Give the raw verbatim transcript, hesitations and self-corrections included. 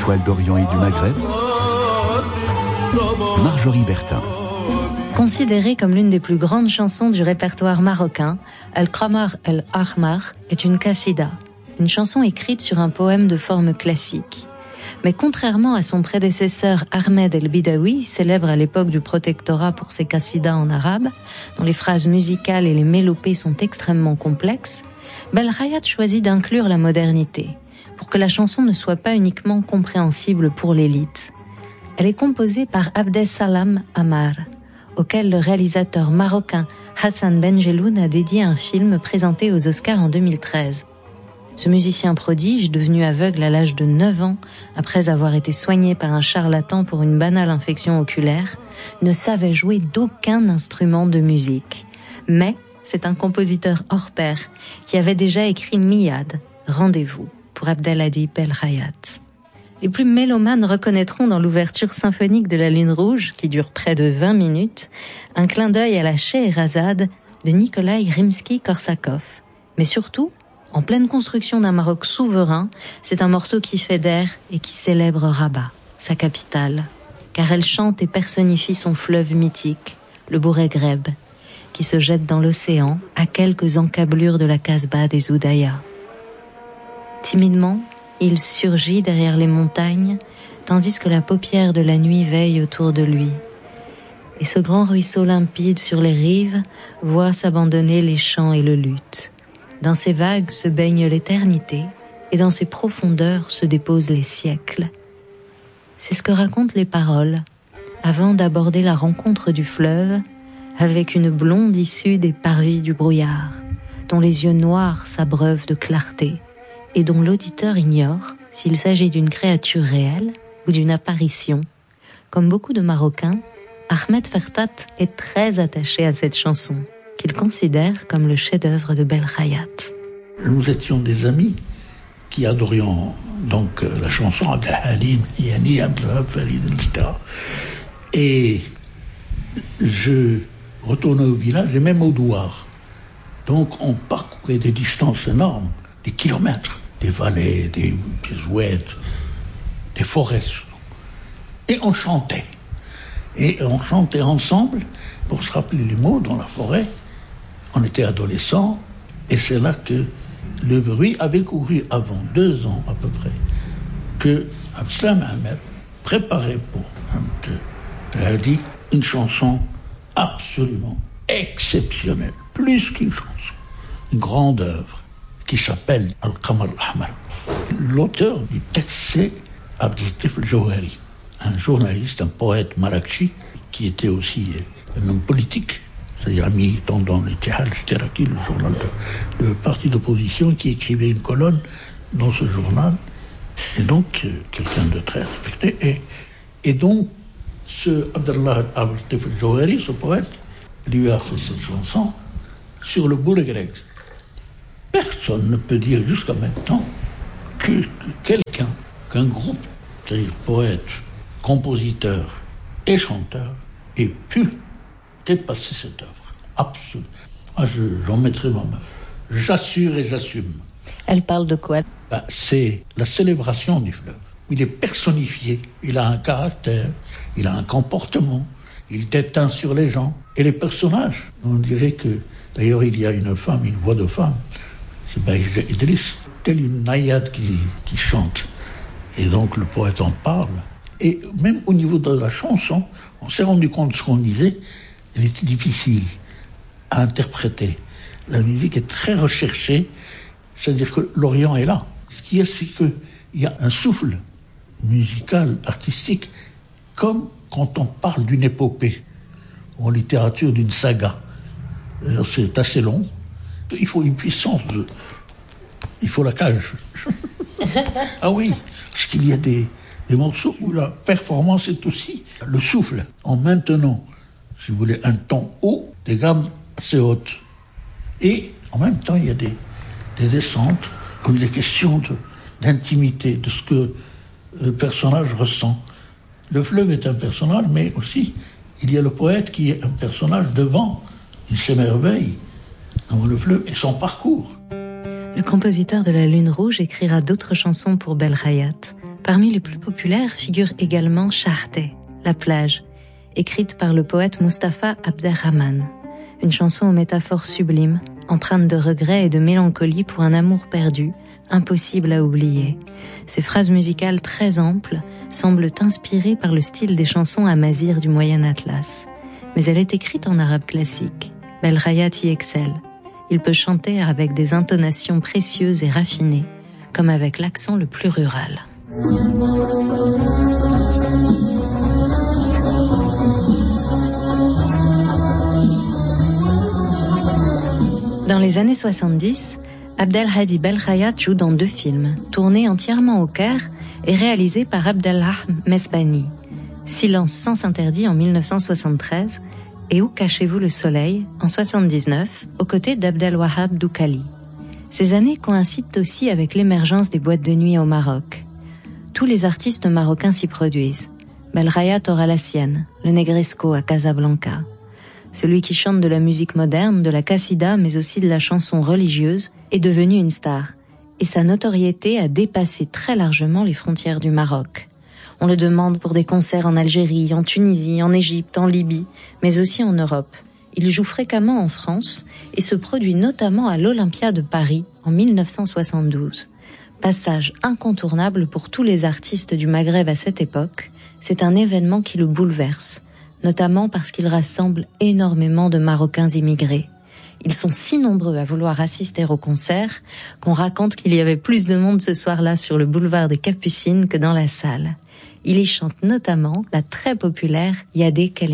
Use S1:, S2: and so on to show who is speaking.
S1: étoiles d'Orient et du Maghreb, Marjorie Bertin.
S2: Considérée comme l'une des plus grandes chansons du répertoire marocain, Al-Qamar al-Ahmar est une qassida, une chanson écrite sur un poème de forme classique. Mais contrairement à son prédécesseur Ahmed el-Bidawi, célèbre à l'époque du protectorat pour ses qassidas en arabe, dont les phrases musicales et les mélopées sont extrêmement complexes, Belkhayat choisit d'inclure la modernité, pour que la chanson ne soit pas uniquement compréhensible pour l'élite. Elle est composée par Abdessalam Amar, auquel le réalisateur marocain Hassan Benjeloun a dédié un film présenté aux Oscars en deux mille treize. Ce musicien prodige, devenu aveugle à l'âge de neuf ans, après avoir été soigné par un charlatan pour une banale infection oculaire, ne savait jouer d'aucun instrument de musique. Mais c'est un compositeur hors pair qui avait déjà écrit Miyad, Rendez-vous, pour Abdelhadi Belkhayat. Les plus mélomanes reconnaîtront dans l'ouverture symphonique de la Lune Rouge, qui dure près de vingt minutes, un clin d'œil à la Scheherazade de Nikolai Rimsky-Korsakov. Mais surtout, en pleine construction d'un Maroc souverain, c'est un morceau qui fédère et qui célèbre Rabat, sa capitale, car elle chante et personnifie son fleuve mythique, le Bouregreb, qui se jette dans l'océan à quelques encablures de la Casbah des Oudaya. Timidement, il surgit derrière les montagnes, tandis que la paupière de la nuit veille autour de lui. Et ce grand ruisseau limpide sur les rives voit s'abandonner les chants et le luth. Dans ces vagues se baigne l'éternité, et dans ces profondeurs se déposent les siècles. C'est ce que racontent les paroles, avant d'aborder la rencontre du fleuve, avec une blonde issue des parvis du brouillard, dont les yeux noirs s'abreuvent de clarté, et dont l'auditeur ignore s'il s'agit d'une créature réelle ou d'une apparition. Comme beaucoup de Marocains, Ahmed Fertat est très attaché à cette chanson, qu'il considère comme le chef-d'œuvre de Belkhayat.
S3: Nous étions des amis qui adorions donc la chanson Abdel Halim, Yani, Abdel Farid, et cetera. Et je retournais au village et même au douar. Donc on parcourait des distances énormes, des kilomètres, des vallées, des, des oueds, des forêts. Et on chantait. Et on chantait ensemble pour se rappeler les mots dans la forêt. On était adolescents et c'est là que le bruit avait couru avant deux ans à peu près que Abdeslam Ahmed préparait pour Abdelhadi une chanson absolument exceptionnelle, plus qu'une chanson, une grande œuvre qui s'appelle Al-Qamar al-Ahmar. L'auteur du texte, c'est Abdelatif al-Jawhari, un journaliste, un poète marakchi qui était aussi un homme politique, c'est-à-dire un militant dans l'Ittihad al-Ishtiraki, le journal de, de parti d'opposition, qui écrivait une colonne dans ce journal, et donc euh, quelqu'un de très respecté. Et, et donc, ce Abdallah Abdelatif al-Jawhari, ce poète, lui a fait cette chanson sur le Bouregreg. Personne ne peut dire jusqu'à maintenant que, que quelqu'un, qu'un groupe, c'est-à-dire poète, compositeur et chanteur, ait pu dépasser cette œuvre. Absolument. Ah, je, j'en mettrai ma main. J'assure et j'assume.
S2: Elle parle de quoi ?
S3: Ben, c'est la célébration du fleuve. Il est personnifié, il a un caractère, il a un comportement, il déteint sur les gens. Et les personnages, on dirait que, d'ailleurs il y a une femme, une voix de femme, c'est Baïj Idriss, telle une naïade qui, qui chante. Et donc le poète en parle. Et même au niveau de la chanson, on s'est rendu compte de ce qu'on disait, elle était difficile à interpréter. La musique est très recherchée, c'est-à-dire que l'Orient est là. Ce qui est, c'est qu'il y a un souffle musical, artistique, comme quand on parle d'une épopée, ou en littérature d'une saga. Alors, c'est assez long. Il faut une puissance, de... il faut la cage. Ah oui, parce qu'il y a des, des morceaux où la performance est aussi le souffle, en maintenant, si vous voulez, un ton haut, des gammes assez hautes. Et en même temps, il y a des, des descentes, où il est question de, d'intimité, de ce que le personnage ressent. Le fleuve est un personnage, mais aussi, il y a le poète qui est un personnage devant. Il s'émerveille devant le fleuve et son parcours.
S2: Le compositeur de la Lune Rouge écrira d'autres chansons pour Belkhayat, Parmi les plus populaires figure également Charté, la plage, écrite par le poète Mustapha Abderrahman. Une chanson aux métaphores sublimes, empreinte de regret et de mélancolie pour un amour perdu, impossible à oublier. Ces phrases musicales très amples semblent inspirées par le style des chansons amazighes du Moyen Atlas. Mais elle est écrite en arabe classique. Belkhayat y excelle. Il peut chanter avec des intonations précieuses et raffinées, comme avec l'accent le plus rural. Dans les années soixante-dix, Abdelhadi Belkhayat joue dans deux films, tournés entièrement au Caire et réalisés par Abdellah Mesbani. Silence sans interdit en mille neuf cent soixante-treize et Où cachez-vous le soleil en soixante-dix-neuf, aux côtés d'Abdelwahab Doukali. Ces années coïncident aussi avec l'émergence des boîtes de nuit au Maroc. Tous les artistes marocains s'y produisent. Belkhayat aura la sienne, le Negresco à Casablanca. Celui qui chante de la musique moderne, de la qassida, mais aussi de la chanson religieuse, est devenu une star. Et sa notoriété a dépassé très largement les frontières du Maroc. On le demande pour des concerts en Algérie, en Tunisie, en Égypte, en Libye, mais aussi en Europe. Il joue fréquemment en France et se produit notamment à l'Olympia de Paris en mille neuf cent soixante-douze. Passage incontournable pour tous les artistes du Maghreb à cette époque, c'est un événement qui le bouleverse, notamment parce qu'il rassemble énormément de Marocains immigrés. Ils sont si nombreux à vouloir assister au concert qu'on raconte qu'il y avait plus de monde ce soir-là sur le boulevard des Capucines que dans la salle. Il y chante notamment la très populaire Yadé